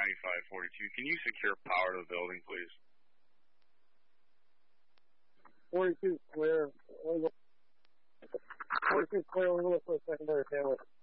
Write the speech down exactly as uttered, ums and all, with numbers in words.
ninety-five forty-two. Can you secure power to the building, please? forty-two clear. forty-two clear. We're going to look for a secondary family.